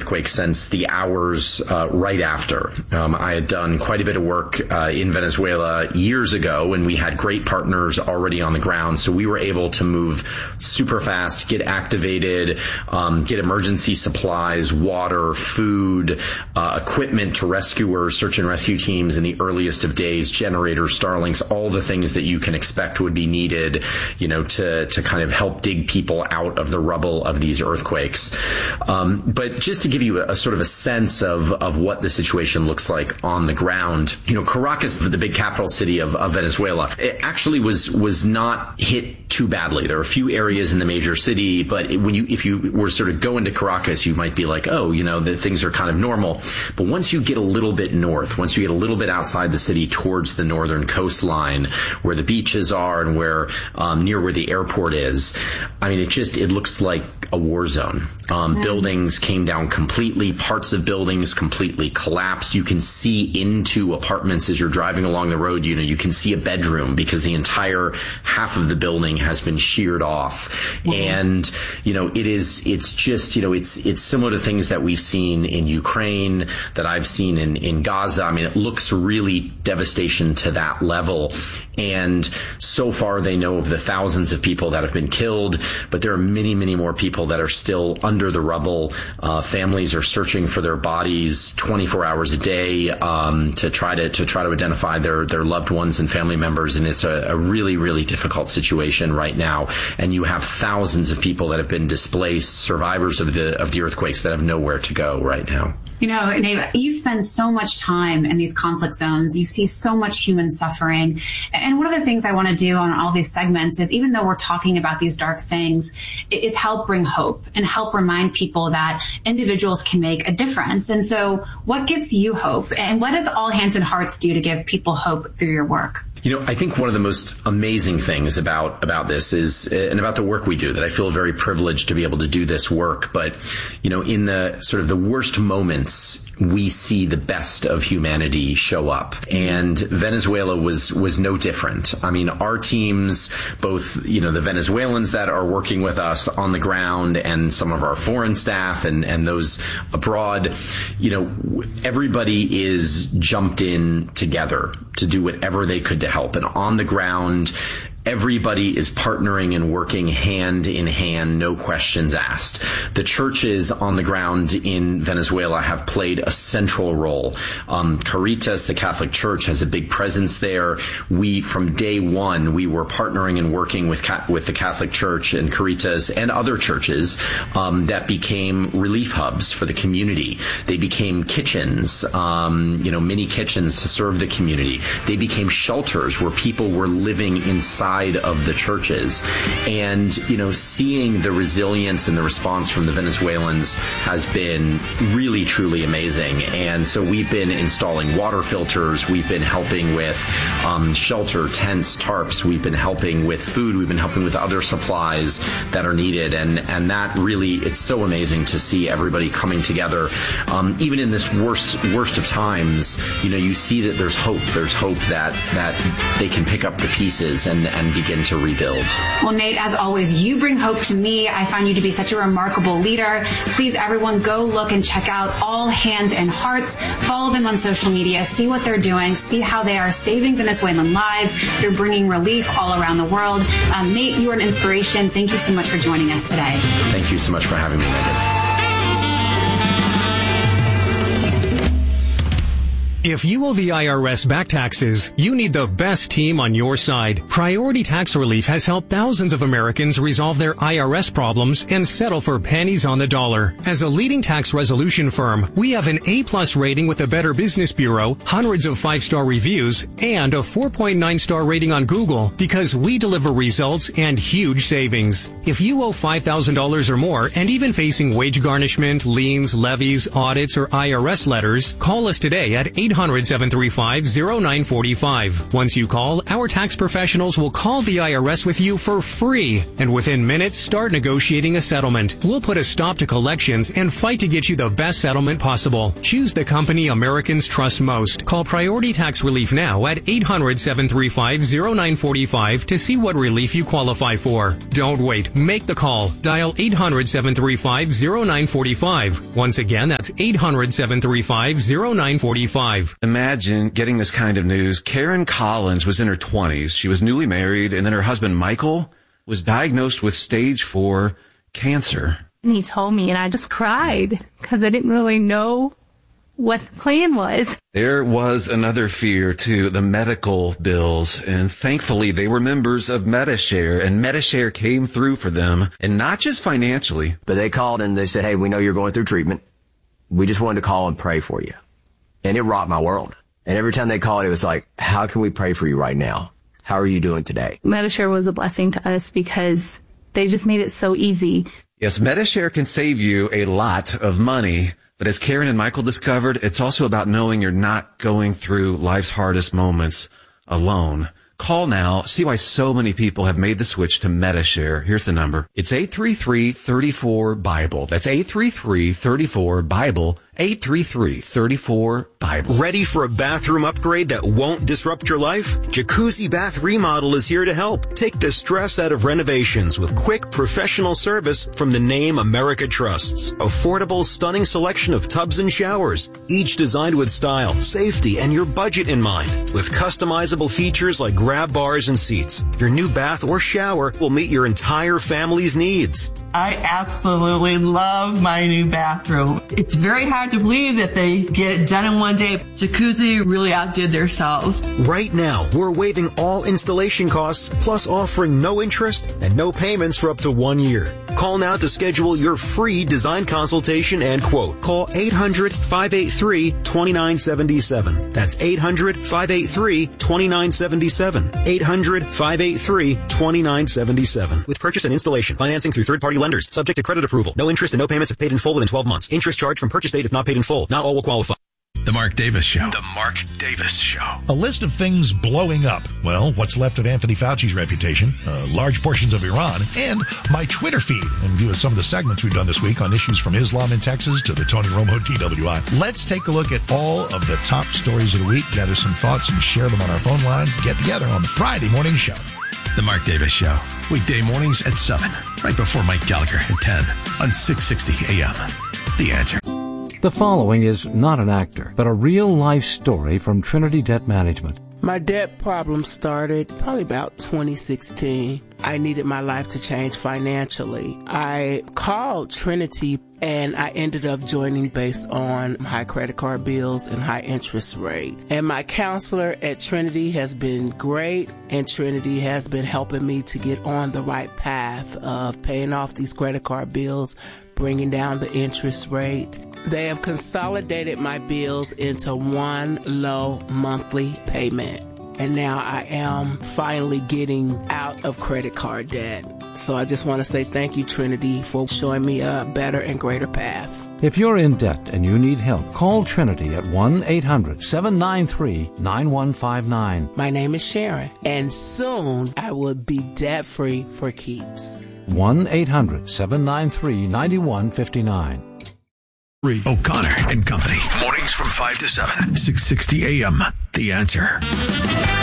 earthquake since the hours right after. I had done quite a bit of work in Venezuela years ago, and we had great partners already on the ground. So we were able to move super fast, get activated, get emergency supplies, water, food, equipment to rescuers, search and rescue teams in the earliest of days, generators, Starlinks, all the things that you can expect would be needed, to kind of help dig people out of the rubble of these earthquakes. But just to give you a sort of a sense of what the situation looks like on the ground, Caracas, the big capital city of Venezuela, it actually was not hit too badly. There are a few areas in the major city, but if you were sort of go into Caracas, you might be like, the things are kind of normal. But once you get a little bit north, once you get a little bit outside the city towards the northern coastline, where the beaches are and where near where the airport is, it looks like a war zone. Buildings came down completely. Parts of buildings completely collapsed. You can see into apartments as you're driving along the road. You can see a bedroom because the entire half of the building has been sheared off. Mm-hmm. And, it's similar to things that we've seen in Ukraine, that I've seen in Gaza. It looks really devastation to that level. And so far they know of the thousands of people that have been killed, but there are many, many more people that are still under the rubble. Families are searching for their bodies 24 hours a day, to try to identify their loved ones and family members. And it's a really, really difficult situation right now. And you have thousands of people that have been displaced, survivors of the earthquakes that have nowhere to go right now. Nate, you spend so much time in these conflict zones. You see so much human suffering. And one of the things I want to do on all these segments is, even though we're talking about these dark things, is help bring hope and help remind people that individuals can make a difference. And so what gives you hope? And what does All Hands and Hearts do to give people hope through your work? I think one of the most amazing things about this is, and about the work we do, that I feel very privileged to be able to do this work. But, in the sort of the worst moments, we see the best of humanity show up. And Venezuela was no different. Our teams, both, the Venezuelans that are working with us on the ground and some of our foreign staff and those abroad, everybody is jumped in together to do whatever they could to help. And on the ground, everybody is partnering and working hand in hand, no questions asked. The churches on the ground in Venezuela have played a central role. Caritas, the Catholic Church, has a big presence there. From day one, we were partnering and working with the Catholic Church and Caritas and other churches that became relief hubs for the community. They became kitchens, mini kitchens to serve the community. They became shelters where people were living inside of the churches. And, seeing the resilience and the response from the Venezuelans has been really, truly amazing. And so we've been installing water filters. We've been helping with shelter, tents, tarps. We've been helping with food. We've been helping with other supplies that are needed. And that really, it's so amazing to see everybody coming together. Even in this worst of times, you see that there's hope. There's hope that they can pick up the pieces and begin to rebuild. Well, Nate, as always, you bring hope to me. I find you to be such a remarkable leader. Please, everyone, go look and check out All Hands and Hearts. Follow them on social media. See what they're doing. See how they are saving Venezuelan lives. They're bringing relief all around the world. Nate, you are an inspiration. Thank you so much for joining us today. Thank you so much for having me, Megan. If you owe the IRS back taxes, you need the best team on your side. Priority Tax Relief has helped thousands of Americans resolve their IRS problems and settle for pennies on the dollar. As a leading tax resolution firm, we have an A+ rating with the Better Business Bureau, hundreds of 5-star reviews, and a 4.9-star rating on Google because we deliver results and huge savings. If you owe $5,000 or more and even facing wage garnishment, liens, levies, audits, or IRS letters, call us today at 800-735-0945. Once you call, our tax professionals will call the IRS with you for free. And within minutes, start negotiating a settlement. We'll put a stop to collections and fight to get you the best settlement possible. Choose the company Americans trust most. Call Priority Tax Relief now at 800-735-0945 to see what relief you qualify for. Don't wait. Make the call. Dial 800-735-0945. Once again, that's 800-735-0945. Imagine getting this kind of news. Karen Collins was in her 20s. She was newly married, and then her husband, Michael, was diagnosed with stage 4 cancer. And he told me, and I just cried because I didn't really know what the plan was. There was another fear, too, the medical bills. And thankfully, they were members of Medi-Share, and Medi-Share came through for them, and not just financially. But they called and they said, hey, we know you're going through treatment. We just wanted to call and pray for you. And it rocked my world. And every time they called, it was like, how can we pray for you right now? How are you doing today? Medi-Share was a blessing to us because they just made it so easy. Yes, Medi-Share can save you a lot of money. But as Karen and Michael discovered, it's also about knowing you're not going through life's hardest moments alone. Call now. See why so many people have made the switch to Medi-Share. Here's the number. It's 833-34-BIBLE. That's 833-34-BIBLE. 833-34-BIBLE. Ready for a bathroom upgrade that won't disrupt your life? Jacuzzi Bath Remodel is here to help. Take the stress out of renovations with quick, professional service from the name America Trusts. Affordable, stunning selection of tubs and showers, each designed with style, safety, and your budget in mind. With customizable features like grab bars and seats, your new bath or shower will meet your entire family's needs. I absolutely love my new bathroom. It's very hard to believe that they get it done in one day. Jacuzzi really outdid themselves. Right now, we're waiving all installation costs, plus offering no interest and no payments for up to 1 year. Call now to schedule your free design consultation and quote. Call 800-583-2977. That's 800-583-2977. 800-583-2977. With purchase and installation, financing through third-party lenders, subject to credit approval. No interest and no payments if paid in full within 12 months. Interest charged from purchase date if not paid in full. Not all will qualify. The Mark Davis Show. The Mark Davis Show. A list of things blowing up. Well, what's left of Anthony Fauci's reputation, large portions of Iran, and my Twitter feed, in view of some of the segments we've done this week on issues from Islam in Texas to the Tony Romo DWI. Let's take a look at all of the top stories of the week, gather some thoughts, and share them on our phone lines. Get together on the Friday morning show. The Mark Davis Show. Weekday mornings at 7, right before Mike Gallagher at 10 on 660 AM. The Answer. The following is not an actor, but a real-life story from Trinity Debt Management. My debt problem started probably about 2016. I needed my life to change financially. I called Trinity and I ended up joining based on high credit card bills and high interest rate. And my counselor at Trinity has been great, and Trinity has been helping me to get on the right path of paying off these credit card bills, bringing down the interest rate. They have consolidated my bills into one low monthly payment. And now I am finally getting out of credit card debt. So I just want to say thank you, Trinity, for showing me a better and greater path. If you're in debt and you need help, call Trinity at 1-800-793-9159. My name is Sharon, and soon I will be debt-free for keeps. 1-800-793-9159. O'Connor and Company. Mornings from 5 to 7, 660 AM. The Answer.